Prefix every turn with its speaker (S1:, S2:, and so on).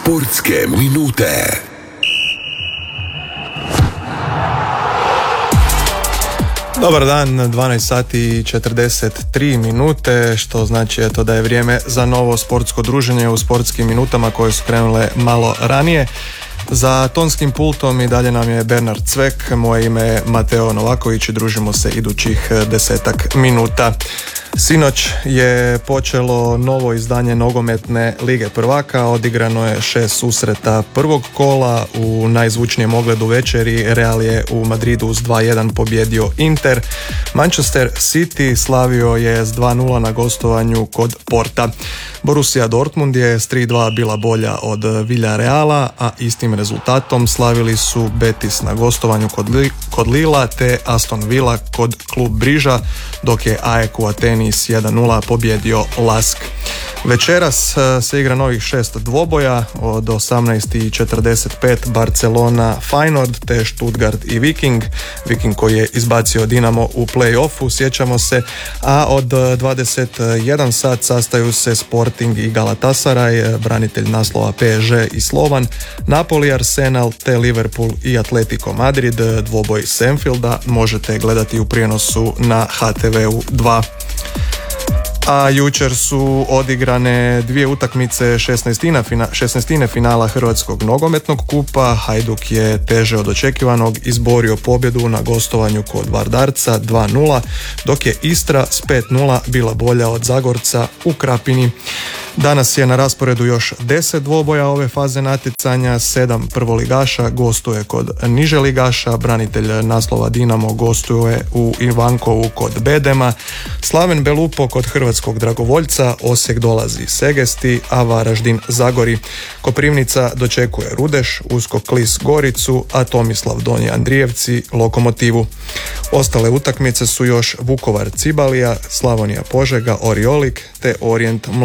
S1: Sportske minute.
S2: Dobar dan, 12 sati i 43 minute, što znači da je vrijeme za novo sportsko druženje u sportskim minutama koje su krenule malo ranije. Za tonskim pultom i dalje nam je Bernard Cvek, moje ime je Mateo Novaković i družimo se idućih 10 minuta. Sinoć je počelo novo izdanje nogometne Lige prvaka, odigrano je 6 susreta prvog kola. U najzvučnijem ogledu večeri Real je u Madridu s 2-1 pobjedio Inter. Manchester City slavio je s 2-0 na gostovanju kod Porta. Borussia Dortmund je s 3-2 bila bolja od Villareala, a istim rezultatom slavili su Betis na gostovanju kod Lila te Aston Villa kod Klub Briža, dok je AEK u Ateni s 1-0 pobjedio Lask. Večeras se igra novih 6 dvoboja od 18:45 Barcelona Feyenoord te Stuttgart i Viking koji je izbacio Dinamo u play-offu, sjećamo se, a od 21 sat sastaju se Sporting i Galatasaray, branitelj naslova PSG i Slovan, Napoli, Arsenal te Liverpool i Atletico Madrid. Dvoboj s Anfielda možete gledati u prijenosu na HTV-u 2. A jučer su odigrane dvije utakmice 16. finala Hrvatskog nogometnog kupa. Hajduk je teže od očekivanog izborio pobjedu na gostovanju kod Vardarca 2-0, dok je Istra s 5-0 bila bolja od Zagorca u Krapini. Danas je na rasporedu još 10 dvoboja ove faze natjecanja. 7 prvoligaša gostuje kod niže ligaša, branitelj naslova Dinamo gostuje u Ivankovu kod Bedema, Slaven Belupo kod Hrvatskog dragovoljca, Osijek dolazi Segesti, a Varaždin Zagori. Koprivnica dočekuje Rudeš, Uskok Klis Goricu, a Tomislav Donji Andrijevci Lokomotivu. Ostale utakmice su još Vukovar Cibalija, Slavonija Požega Oriolik te Orijent